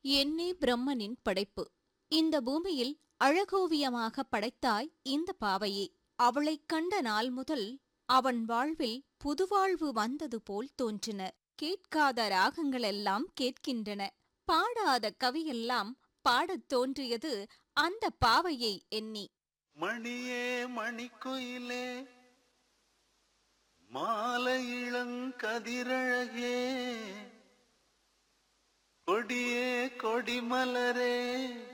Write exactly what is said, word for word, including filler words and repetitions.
என்னே பிரம்மனின் படைப்பு. இந்த பூமியில் அழகோவியமாக படைத்தாய் இந்த பாவையே. அவளைக் கண்ட நாள் முதல் அவன் வாழ்வில் புதுவாழ்வு வந்தது போல் தோன்றின. கேட்காத ராகங்களெல்லாம் கேட்கின்றன. பாடாத கவியெல்லாம் பாடத் தோன்றியது அந்த பாவையை எண்ணி. மணியே மணிக்குயிலே மாலை இளங்கதிரழகே, கொடியே கொடிமலரே